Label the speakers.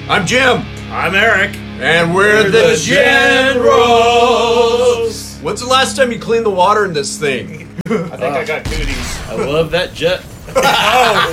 Speaker 1: I'm Jim.
Speaker 2: I'm Eric.
Speaker 1: And we're the Generals. When's the last time you cleaned the water in this thing?
Speaker 2: I think I got cooties.
Speaker 3: I love that jet.
Speaker 2: Oh,